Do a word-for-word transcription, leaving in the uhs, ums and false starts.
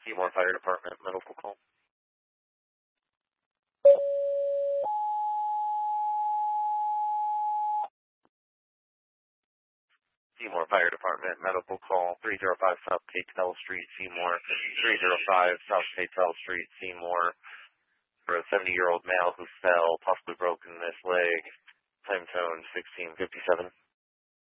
Seymour Fire Department, medical call. Seymour Fire Department, medical call, three oh five South Paytel Street, Seymour, three oh five South Paytel Street, Seymour, for a seventy-year-old male who fell, possibly broken this leg, time zone sixteen fifty-seven.